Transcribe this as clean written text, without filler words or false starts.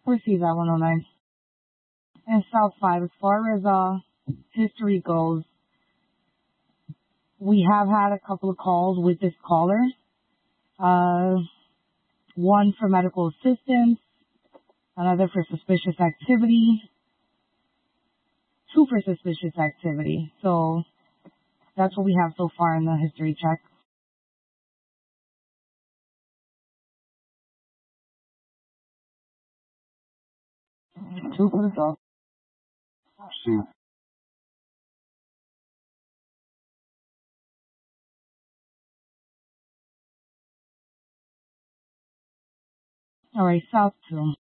Received that 109. And South 5, as far as history goes, we have had a couple of calls with this caller. One for medical assistance, another for suspicious activity, two for suspicious activity. So that's what we have so far in the history check. Two for the dog. Shoot. All right, South 2.